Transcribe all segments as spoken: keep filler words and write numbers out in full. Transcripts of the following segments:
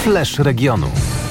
Flash regionu.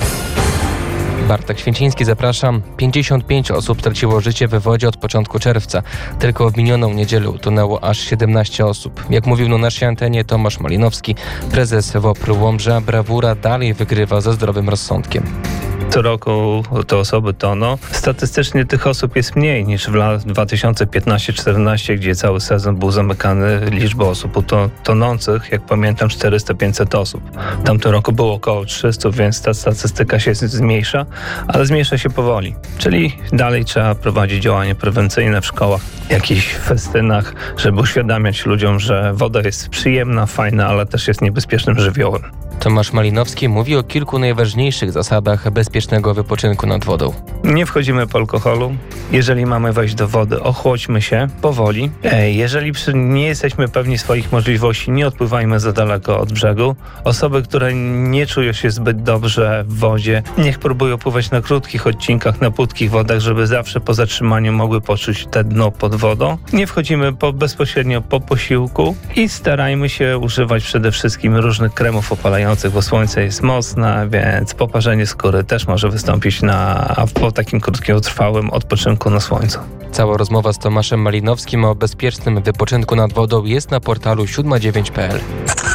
Bartek Święciński, zapraszam. pięćdziesiąt pięć osób straciło życie we wodzie od początku czerwca. Tylko w minioną niedzielę utonęło aż siedemnaście osób. Jak mówił na naszej antenie Tomasz Malinowski, prezes W O P R Łomża, brawura dalej wygrywa ze zdrowym rozsądkiem. Co roku te osoby toną. Statystycznie tych osób jest mniej niż w latach dwa tysiące piętnaście czternaście, gdzie cały sezon był zamykany. Liczba osób tonących, jak pamiętam, czterysta do pięciuset osób. W tamtym roku było około trzysta, więc ta statystyka się zmniejsza, ale zmniejsza się powoli. Czyli dalej trzeba prowadzić działania prewencyjne w szkołach, w jakichś festynach, żeby uświadamiać ludziom, że woda jest przyjemna, fajna, ale też jest niebezpiecznym żywiołem. Tomasz Malinowski mówi o kilku najważniejszych zasadach bezpiecznego wypoczynku nad wodą. Nie wchodzimy po alkoholu. Jeżeli mamy wejść do wody, ochłodźmy się powoli. Jeżeli nie jesteśmy pewni swoich możliwości, nie odpływajmy za daleko od brzegu. Osoby, które nie czują się zbyt dobrze w wodzie, niech próbują pływać na krótkich odcinkach, na płytkich wodach, żeby zawsze po zatrzymaniu mogły poczuć te dno pod wodą. Nie wchodzimy po, bezpośrednio po posiłku i starajmy się używać przede wszystkim różnych kremów opalających, bo słońce jest mocne, więc poparzenie skóry też może wystąpić na, po takim krótkotrwałym odpoczynku na słońcu. Cała rozmowa z Tomaszem Malinowskim o bezpiecznym wypoczynku nad wodą jest na portalu siedem dziewięć kropka p l.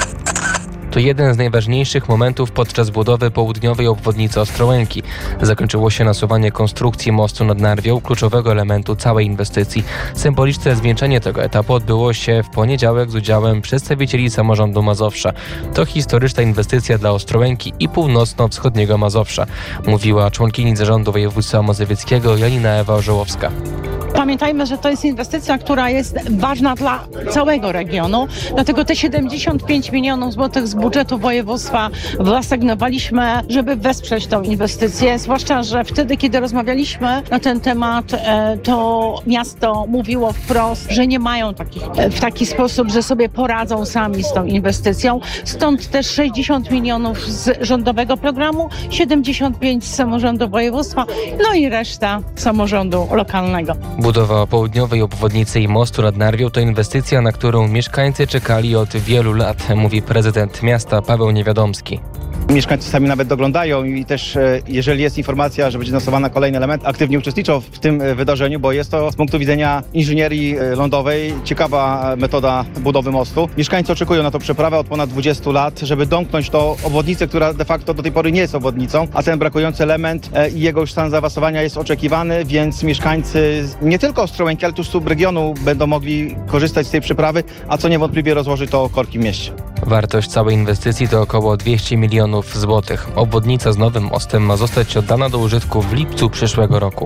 To jeden z najważniejszych momentów podczas budowy południowej obwodnicy Ostrołęki. Zakończyło się nasuwanie konstrukcji mostu nad Narwią, kluczowego elementu całej inwestycji. Symboliczne zwieńczenie tego etapu odbyło się w poniedziałek z udziałem przedstawicieli samorządu Mazowsza. To historyczna inwestycja dla Ostrołęki i północno-wschodniego Mazowsza, mówiła członkini zarządu województwa mazowieckiego Janina Ewa Orzołowska. Pamiętajmy, że to jest inwestycja, która jest ważna dla całego regionu, dlatego te siedemdziesiąt pięć milionów złotych z budżetu województwa wyasygnowaliśmy, żeby wesprzeć tą inwestycję, zwłaszcza, że wtedy, kiedy rozmawialiśmy na ten temat, to miasto mówiło wprost, że nie mają takich, w taki sposób, że sobie poradzą sami z tą inwestycją, stąd też sześćdziesiąt milionów z rządowego programu, siedemdziesiąt pięć z samorządu województwa, no i reszta samorządu lokalnego. Budowa południowej obwodnicy i mostu nad Narwią to inwestycja, na którą mieszkańcy czekali od wielu lat, mówi prezydent miasta Paweł Niewiadomski. Mieszkańcy sami nawet doglądają i też jeżeli jest informacja, że będzie nastosowany kolejny element, aktywnie uczestniczą w tym wydarzeniu, bo jest to z punktu widzenia inżynierii lądowej ciekawa metoda budowy mostu. Mieszkańcy oczekują na tą przeprawę od ponad dwudziestu lat, żeby domknąć tą obwodnicę, która de facto do tej pory nie jest obwodnicą, a ten brakujący element i jego już stan zaawansowania jest oczekiwany, więc mieszkańcy nie tylko Ostrołęki, ale tu subregionu będą mogli korzystać z tej przeprawy, a co niewątpliwie rozłoży to korki w mieście. Wartość całej inwestycji to około dwieście milionów złotych. Obwodnica z nowym mostem ma zostać oddana do użytku w lipcu przyszłego roku.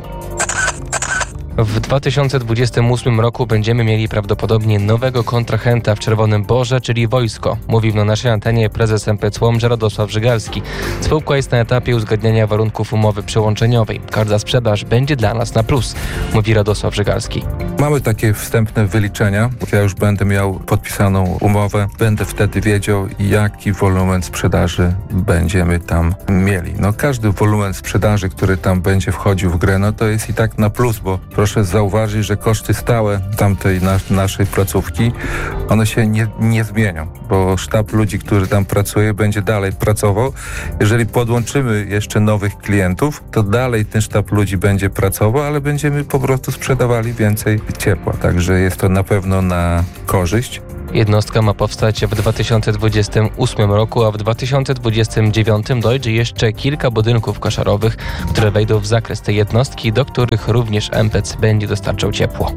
W dwa tysiące dwudziestym ósmym roku będziemy mieli prawdopodobnie nowego kontrahenta w Czerwonym Borze, czyli wojsko, mówił na naszej antenie prezes M P C Łomża Radosław Żygalski. Spółka jest na etapie uzgadniania warunków umowy przełączeniowej. Każda sprzedaż będzie dla nas na plus, mówi Radosław Żygalski. Mamy takie wstępne wyliczenia. Ja już będę miał podpisaną umowę, będę wtedy wiedział, jaki wolumen sprzedaży będziemy tam mieli. No każdy wolumen sprzedaży, który tam będzie wchodził w grę, no to jest i tak na plus, bo proszę zauważyć, że koszty stałe tamtej nas, naszej placówki, one się nie, nie zmienią, bo sztab ludzi, który tam pracuje, będzie dalej pracował. Jeżeli podłączymy jeszcze nowych klientów, to dalej ten sztab ludzi będzie pracował, ale będziemy po prostu sprzedawali więcej ciepła. Także jest to na pewno na korzyść. Jednostka ma powstać w dwa tysiące dwudziestym ósmym roku, a w dwa tysiące dwudziestym dziewiątym dojdzie jeszcze kilka budynków koszarowych, które wejdą w zakres tej jednostki, do których również M P C będzie dostarczał ciepło.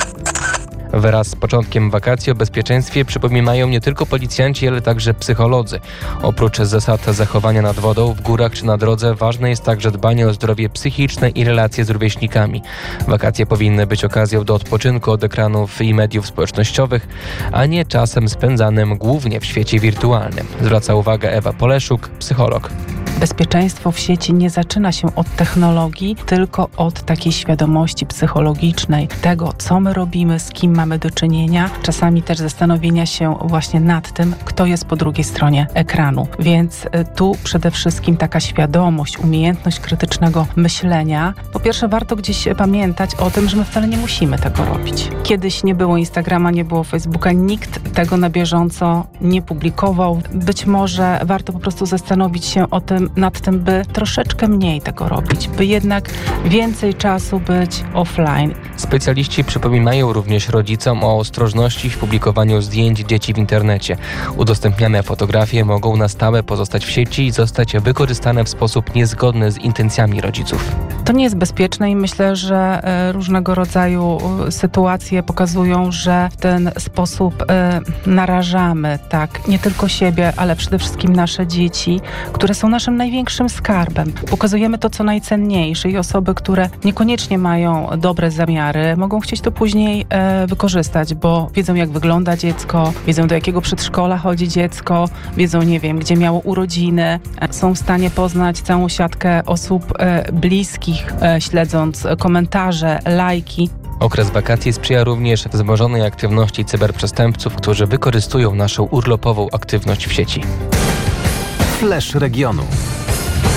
Wraz z początkiem wakacji o bezpieczeństwie przypominają nie tylko policjanci, ale także psycholodzy. Oprócz zasad zachowania nad wodą, w górach czy na drodze ważne jest także dbanie o zdrowie psychiczne i relacje z rówieśnikami. Wakacje powinny być okazją do odpoczynku od ekranów i mediów społecznościowych, a nie czasem spędzanym głównie w świecie wirtualnym. Zwraca uwagę Ewa Poleszuk, psycholog. Bezpieczeństwo w sieci nie zaczyna się od technologii, tylko od takiej świadomości psychologicznej, tego, co my robimy, z kim mamy do czynienia, czasami też zastanowienia się właśnie nad tym, kto jest po drugiej stronie ekranu. Więc tu przede wszystkim taka świadomość, umiejętność krytycznego myślenia. Po pierwsze, warto gdzieś pamiętać o tym, że my wcale nie musimy tego robić. Kiedyś nie było Instagrama, nie było Facebooka, nikt tego na bieżąco nie publikował. Być może warto po prostu zastanowić się o tym, nad tym, by troszeczkę mniej tego robić, by jednak więcej czasu być offline. Specjaliści przypominają również rodzicom o ostrożności w publikowaniu zdjęć dzieci w internecie. Udostępniane fotografie mogą na stałe pozostać w sieci i zostać wykorzystane w sposób niezgodny z intencjami rodziców. To nie jest bezpieczne i myślę, że różnego rodzaju sytuacje pokazują, że w ten sposób narażamy tak nie tylko siebie, ale przede wszystkim nasze dzieci, które są naszym największym skarbem. Pokazujemy to, co najcenniejsze i osoby, które niekoniecznie mają dobre zamiary, mogą chcieć to później wykorzystać, bo wiedzą, jak wygląda dziecko, wiedzą, do jakiego przedszkola chodzi dziecko, wiedzą, nie wiem, gdzie miało urodziny, są w stanie poznać całą siatkę osób bliskich, śledząc komentarze, lajki. Okres wakacji sprzyja również wzmożonej aktywności cyberprzestępców, którzy wykorzystują naszą urlopową aktywność w sieci. Flash regionu.